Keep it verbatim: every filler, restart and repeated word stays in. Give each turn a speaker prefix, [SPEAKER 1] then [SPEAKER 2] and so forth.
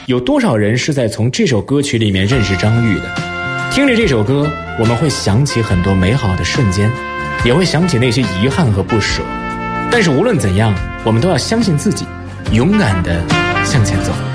[SPEAKER 1] 有多少人是在从这首歌曲里面认识张玉的？听着这首歌，我们会想起很多美好的瞬间，也会想起那些遗憾和不舍。但是无论怎样，我们都要相信自己，勇敢地向前走。